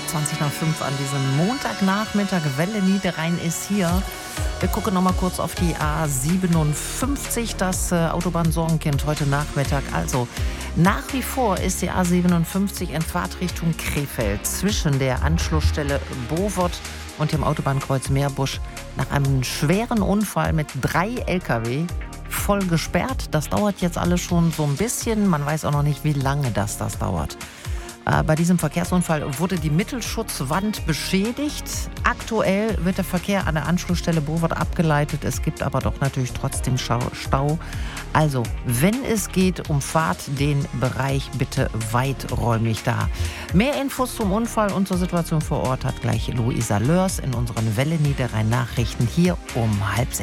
20 nach 5 an diesem Montagnachmittag. Welle Niederrhein ist hier. Wir gucken noch mal kurz auf die A57, das Autobahnsorgenkind heute Nachmittag. Also nach wie vor ist die A57 in Fahrtrichtung Krefeld zwischen der Anschlussstelle Bovot und dem Autobahnkreuz Meerbusch nach einem schweren Unfall mit 3 Lkw voll gesperrt. Das dauert jetzt alles schon so ein bisschen. Man weiß auch noch nicht, wie lange das dauert. Bei diesem Verkehrsunfall wurde die Mittelschutzwand beschädigt. Aktuell wird der Verkehr an der Anschlussstelle Bovot abgeleitet. Es gibt aber doch natürlich trotzdem Stau. Also, wenn es geht, umfahrt den Bereich bitte weiträumig da. Mehr Infos zum Unfall und zur Situation vor Ort hat gleich Luisa Lörs in unseren Welle Niederrhein Nachrichten hier um 5:30.